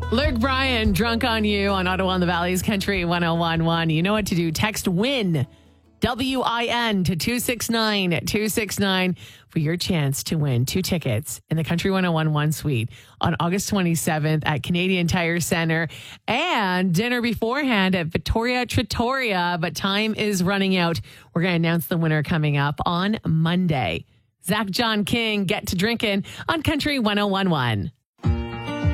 Luke Bryan, Drunk on You on Ottawa and the Valley's Country 1011. You know what to do. Text WIN, WIN to 269-269 for your chance to win 2 tickets in the Country 1011 suite on August 27th at Canadian Tire Center and dinner beforehand at Victoria Trattoria. But time is running out. We're going to announce the winner coming up on Monday. Zach John King, Get to Drinking on Country 1011.